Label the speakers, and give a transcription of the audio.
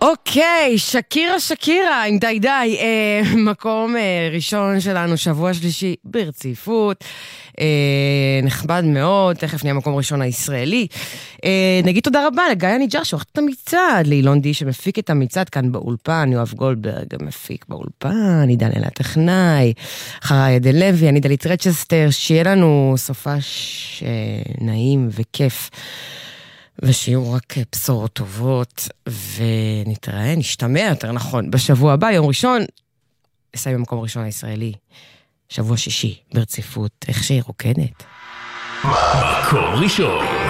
Speaker 1: אוקיי, שקירה, עם די, מקום ראשון שלנו, שבוע שלישי ברציפות, נחמד מאוד, תכף נהיה מקום ראשון הישראלי. נגיד תודה רבה לגיא ניג'ר שעורכת את המצעד, לאילון די שמפיק את המצעד כאן באולפן, יואב גולדברג מפיק באולפן, עידן אלה הטכנאי, חרי עדן לוי, אני דלית רצ'סטר, שיהיה לנו סופש נעים וכיף. ושיהיו רק בשורות טובות, ונתראה, נשתמע יותר נכון, בשבוע הבא, יום ראשון, נסיים במקום ראשון הישראלי, שבוע שישי, ברציפות, איך שהיא רוקדת.
Speaker 2: מקום ראשון.